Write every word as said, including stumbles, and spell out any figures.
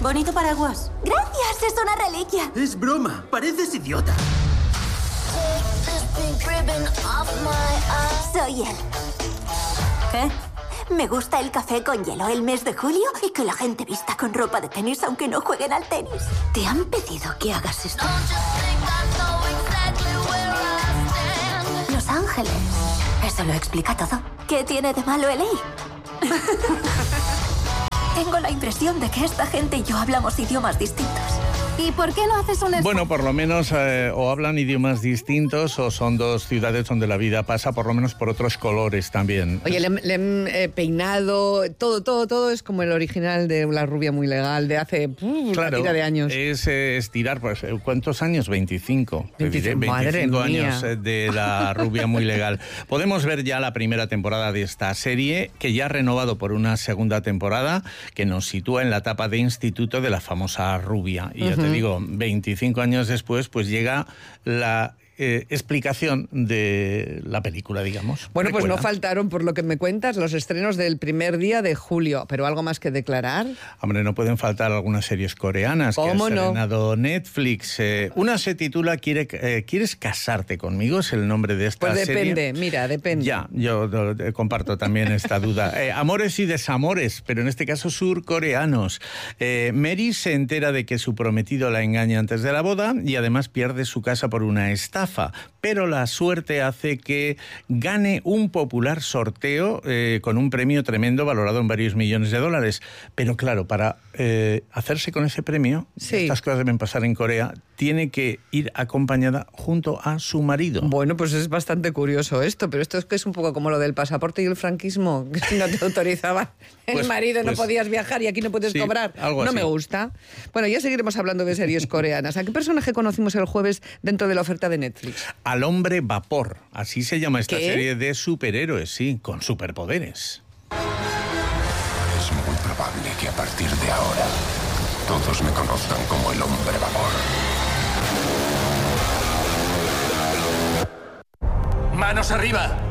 Bonito paraguas. Gracias, es una reliquia. Es broma, pareces idiota. Soy él. ¿Qué? Me gusta el café con hielo el mes de julio y que la gente vista con ropa de tenis aunque no jueguen al tenis. ¿Te han pedido que hagas esto? Los Ángeles. Eso lo explica todo. ¿Qué tiene de malo L A? Tengo la impresión de que esta gente y yo hablamos idiomas distintos. ¿Y por qué no haces un esfuerzo? Bueno, por lo menos eh, o hablan idiomas distintos o son dos ciudades donde la vida pasa por lo menos por otros colores también. Oye, le, le han eh, peinado, todo, todo, todo es como el original de La rubia muy legal, de hace uh, claro, una tira de años. Es eh, estirar, pues, ¿cuántos años? veinticinco. veinticinco, madre veinticinco mía. años eh, de La rubia muy legal. Podemos ver ya la primera temporada de esta serie, que ya ha renovado por una segunda temporada, que nos sitúa en la etapa de instituto de la famosa rubia. Y uh-huh. ya te digo, veinticinco años después, pues llega la eh, explicación de la película, digamos. Bueno, pues Recuerda. no faltaron, por lo que me cuentas, los estrenos del primer día de julio. ¿Pero algo más que declarar? Hombre, no pueden faltar algunas series coreanas que ha ¿Cómo no? estrenado Netflix. Eh, una se titula Quiere, eh, ¿Quieres casarte conmigo? Es el nombre de esta pues serie. Pues depende, mira, depende. Ya, yo do, de, comparto también esta duda. Eh, amores y desamores, pero en este caso surcoreanos. Eh, Mary se entera de que su prometido la engaña antes de la boda y además pierde su casa por una estafa. Pero la suerte hace que gane un popular sorteo eh, con un premio tremendo valorado en varios millones de dólares. Pero claro, para eh, hacerse con ese premio, sí. estas cosas deben pasar en Corea, tiene que ir acompañada junto a su marido. Bueno, pues es bastante curioso esto, pero esto es que es un poco como lo del pasaporte y el franquismo, que si no te autorizaban el pues, marido pues, no podías viajar y aquí no puedes sí, cobrar. Algo no así. me gusta. Bueno, ya seguiremos hablando de series coreanas. ¿A qué personaje conocimos el jueves dentro de la oferta de Netflix? Al hombre vapor, así se llama esta ¿Qué? serie de superhéroes, sí, con superpoderes. Es muy probable que a partir de ahora todos me conozcan como el hombre vapor. ¡Manos arriba!